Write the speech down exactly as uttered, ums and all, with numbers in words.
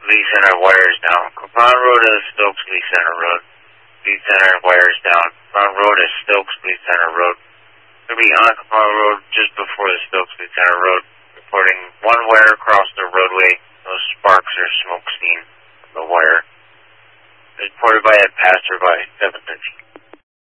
Lee Center, wires down. Capron Road is Stokes Lee Center Road. Lee Center, wires down. Capron Road is Stokes Lee Center Road. Going to be on Capron Road just before the Stokes Lee Center Road. Reporting one wire across the roadway. No sparks or smoke seen from the wire. Reported by a passerby, seven thirty.